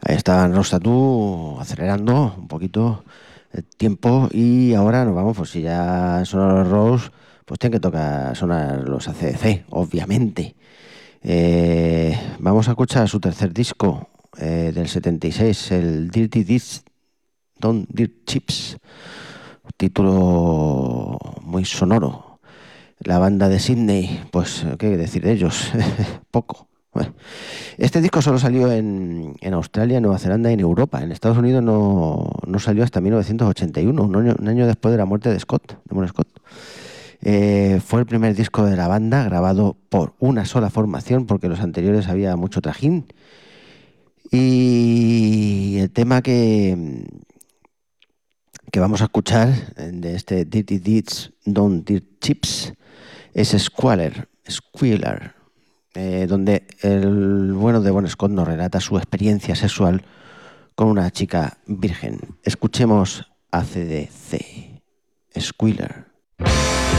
Ahí está Rostatu acelerando un poquito el tiempo y ahora nos vamos, pues si ya sonaron los Rose, pues tienen que tocar sonar los AC/DC, obviamente. Vamos a escuchar su tercer disco del 76, el Dirty Deeds Don't Dirt Chips, título muy sonoro. La banda de Sydney, pues, ¿qué decir de ellos? Poco. Bueno, este disco solo salió en Australia, Nueva Zelanda y en Europa. En Estados Unidos no salió hasta 1981, un año después de la muerte de Scott, de Bon Scott. Fue el primer disco de la banda grabado por una sola formación, porque los anteriores había mucho trajín. Y el tema que vamos a escuchar de este Dirty Deeds Don't Dirt Chips es Squealer, donde el bueno de Bon Scott nos relata su experiencia sexual con una chica virgen. Escuchemos ACDC, Squealer.